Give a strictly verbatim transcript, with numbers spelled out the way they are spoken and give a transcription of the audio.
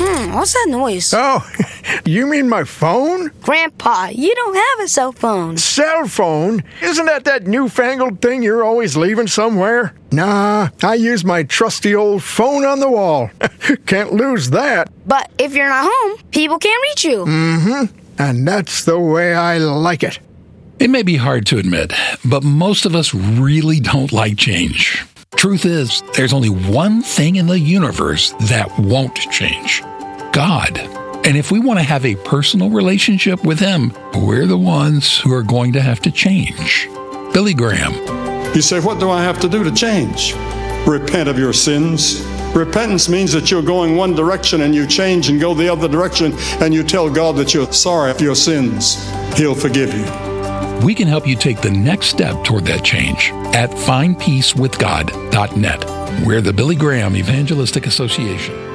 Hmm, what's that noise? Oh, you mean my phone? Grandpa, you don't have a cell phone. Cell phone? Isn't that that newfangled thing you're always leaving somewhere? Nah, I use my trusty old phone on the wall. Can't lose that. But if you're not home, people can't reach you. Mm-hmm. And that's the way I like it. It may be hard to admit, but most of us really don't like change. Truth is, there's only one thing in the universe that won't change: God. And if we want to have a personal relationship with Him, we're the ones who are going to have to change. Billy Graham. You say, what do I have to do to change? Repent of your sins. Repentance means that you're going one direction and you change and go the other direction, and you tell God that you're sorry for your sins. He'll forgive you. We can help you take the next step toward that change at find peace with god dot net. We're the Billy Graham Evangelistic Association.